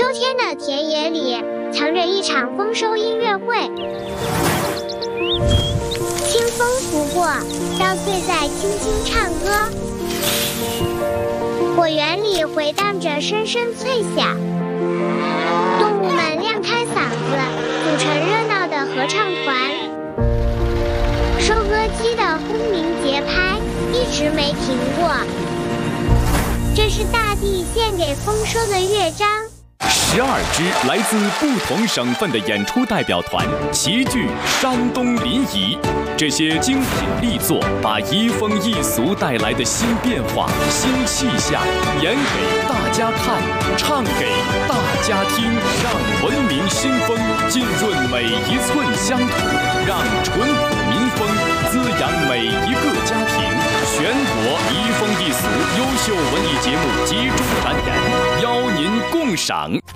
天的田野里藏着一场丰收音乐会，清风拂过，稻穗在轻轻唱歌，果园里回荡着声声脆响，动物们亮开嗓子，组成热闹的合唱团。收割机的轰鸣节拍一直没停过，这是大地献给丰收的乐章。 12支来自不同省份的演出代表团齐聚山东临沂，这些精品力作把移风易俗带来的新变化、新气象演给大家看，唱给大家听，让文明新风浸润每一寸乡土，让淳朴民风滋养每一个家庭。全国移风易俗优秀文艺节目集中展演，邀您共赏。